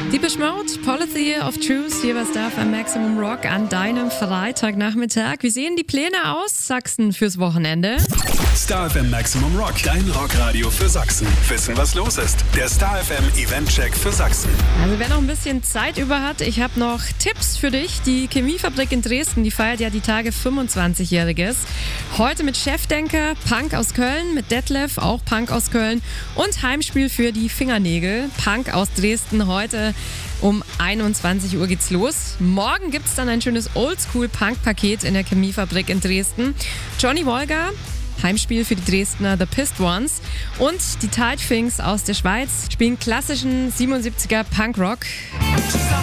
Depeche Mode, Policy of Truth, hier bei Star FM Maximum Rock an deinem Freitagnachmittag. Wie sehen die Pläne aus, Sachsen, fürs Wochenende? Star FM Maximum Rock, dein Rockradio für Sachsen. Wissen, was los ist. Der Star FM Event-Check für Sachsen. Also wer noch ein bisschen Zeit über hat, ich habe noch Tipps für dich. Die Chemiefabrik in Dresden, die feiert ja die Tage 25-Jähriges. Heute mit Chefdenker, Punk aus Köln, mit Detlef, auch Punk aus Köln und Heimspiel für die Fingernägel, Punk aus Dresden. Heute um 21 Uhr geht's los. Morgen gibt's dann ein schönes Oldschool-Punk-Paket in der Chemiefabrik in Dresden. Johnny Wolga, Heimspiel für die Dresdner The Pissed Ones. Und die Tight Things aus der Schweiz spielen klassischen 77er Punkrock.